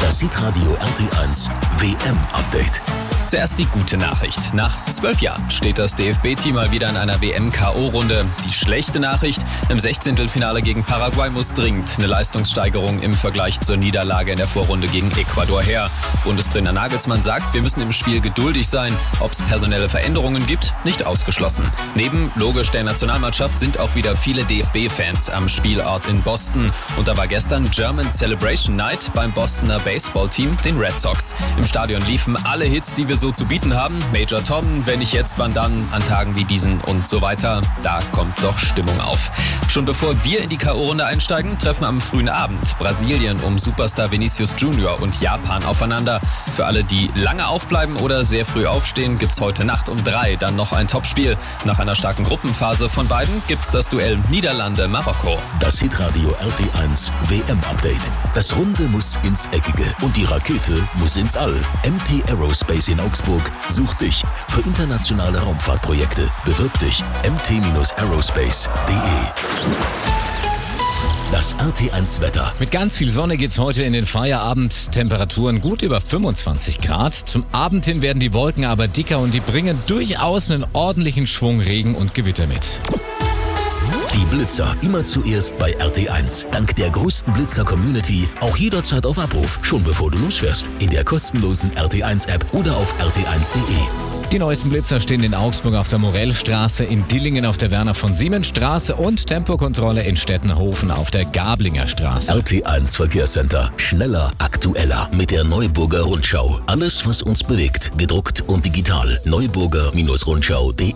Das Hitradio RT1 WM-Update. Zuerst die gute Nachricht. Nach 12 Jahren steht das DFB-Team mal wieder in einer WM-KO-Runde. Die schlechte Nachricht: Im 16. Finale gegen Paraguay muss dringend eine Leistungssteigerung im Vergleich zur Niederlage in der Vorrunde gegen Ecuador her. Bundestrainer Nagelsmann sagt, wir müssen im Spiel geduldig sein. Ob es personelle Veränderungen gibt, nicht ausgeschlossen. Neben logisch der Nationalmannschaft sind auch wieder viele DFB-Fans am Spielort in Boston. Und da war gestern German Celebration Night beim Bostoner Baseballteam, den Red Sox. Im Stadion liefen alle Hits, die wir so zu bieten haben. Major Tom, wenn nicht jetzt, wann dann, an Tagen wie diesen und so weiter. Da kommt doch Stimmung auf. Schon bevor wir in die K.O.-Runde einsteigen, treffen am frühen Abend Brasilien um Superstar Vinicius Junior und Japan aufeinander. Für alle, die lange aufbleiben oder sehr früh aufstehen, gibt's heute Nacht um 3 dann noch ein Topspiel. Nach einer starken Gruppenphase von beiden gibt's das Duell Niederlande-Marokko. Das Hitradio RT1 WM-Update. Das Runde muss ins Eckige und die Rakete muss ins All. MT Aerospace in Augsburg sucht dich für internationale Raumfahrtprojekte. Bewirb dich mt-aerospace.de. Das RT1 Wetter. Mit ganz viel Sonne geht's heute in den Feierabend. Temperaturen gut über 25 Grad. Zum Abend hin werden die Wolken aber dicker und die bringen durchaus einen ordentlichen Schwung Regen und Gewitter mit. Die Blitzer immer zuerst bei RT1. Dank der größten Blitzer-Community auch jederzeit auf Abruf, schon bevor du losfährst. In der kostenlosen RT1-App oder auf rt1.de. Die neuesten Blitzer stehen in Augsburg auf der Morellstraße, in Dillingen auf der Werner-von-Siemens-Straße und Tempokontrolle in Stettenhofen auf der Gablinger Straße. RT1 Verkehrscenter. Schneller, aktueller mit der Neuburger Rundschau. Alles, was uns bewegt, gedruckt und digital. neuburger-rundschau.de